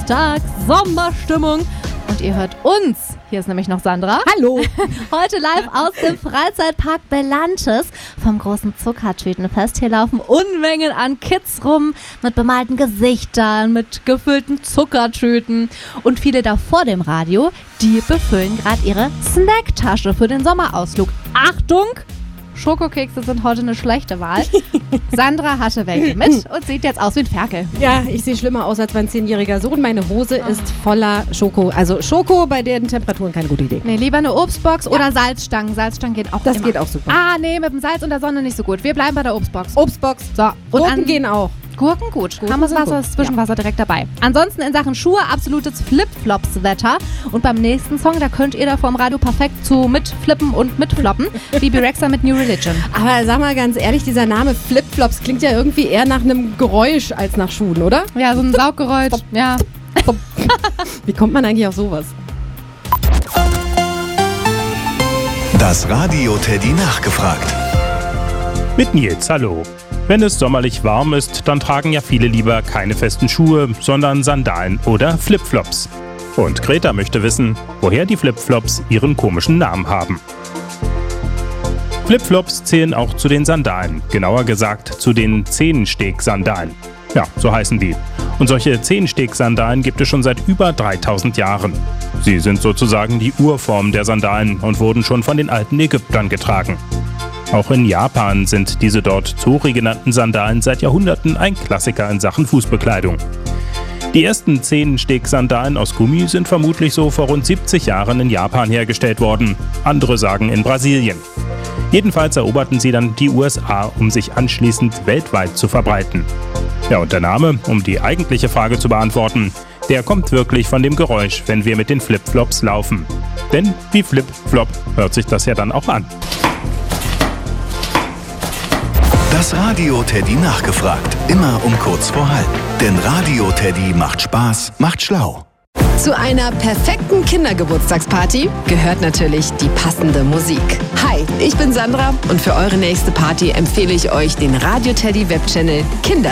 Samstag, Sommerstimmung. Und ihr hört uns. Hier ist nämlich noch Sandra. Hallo. Heute live aus dem Freizeitpark Bellantes vom großen Zuckertütenfest. Hier laufen Unmengen an Kids rum mit bemalten Gesichtern, mit gefüllten Zuckertüten. Und viele da vor dem Radio, die befüllen gerade ihre Snacktasche für den Sommerausflug. Achtung! Schokokekse sind heute eine schlechte Wahl. Sandra hatte welche mit und sieht jetzt aus wie ein Ferkel. Ja, ich sehe schlimmer aus als mein 10-jähriger Sohn. Meine Hose ist voller Schoko. Also Schoko bei den Temperaturen keine gute Idee. Nee, lieber eine Obstbox oder Salzstangen. Salzstangen geht auch Das immer. geht auch super. Ah, nee, mit dem Salz und der Sonne nicht so gut. Wir bleiben bei der Obstbox. Obstbox. So, und Gurken gehen auch. Gurken gut. Gurken Haben wir sind Wasser, gut. Zwischenwasser direkt dabei. Ansonsten in Sachen Schuhe absolutes Flip-Flops-Wetter. Und beim nächsten Song, da könnt ihr da vor dem Radio perfekt zu mitflippen und mitfloppen. Bibi Rexha mit New Religion. Aber sag mal ganz ehrlich, dieser Name Flipflops klingt ja irgendwie eher nach einem Geräusch als nach Schuhen, oder? Ja, so ein Sauggeräusch. Ja. Wie kommt man eigentlich auf sowas? Das Radio Teddy nachgefragt. Mit Nils, hallo. Wenn es sommerlich warm ist, dann tragen ja viele lieber keine festen Schuhe, sondern Sandalen oder Flipflops. Und Greta möchte wissen, woher die Flipflops ihren komischen Namen haben. Flipflops zählen auch zu den Sandalen, genauer gesagt zu den Zehensteg-Sandalen. Ja, so heißen die. Und solche Zehensteg-Sandalen gibt es schon seit über 3000 Jahren. Sie sind sozusagen die Urform der Sandalen und wurden schon von den alten Ägyptern getragen. Auch in Japan sind diese dort Zori genannten Sandalen seit Jahrhunderten ein Klassiker in Sachen Fußbekleidung. Die ersten Zehensteg-Sandalen aus Gummi sind vermutlich so vor rund 70 Jahren in Japan hergestellt worden. Andere sagen in Brasilien. Jedenfalls eroberten sie dann die USA, um sich anschließend weltweit zu verbreiten. Ja, und der Name, um die eigentliche Frage zu beantworten, der kommt wirklich von dem Geräusch, wenn wir mit den Flipflops laufen. Denn wie Flip-Flop hört sich das ja dann auch an. Das Radio Teddy nachgefragt. Immer um kurz vor halb. Denn Radio Teddy macht Spaß, macht schlau. Zu einer perfekten Kindergeburtstagsparty gehört natürlich die passende Musik. Hi, ich bin Sandra und für eure nächste Party empfehle ich euch den Radio Teddy Webchannel Kinder